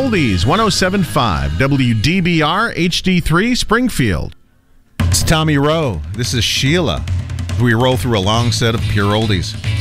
Oldies, 107.5 WDBR HD3 Springfield. It's Tommy Rowe. This is Sheila. We roll through a long set of pure oldies.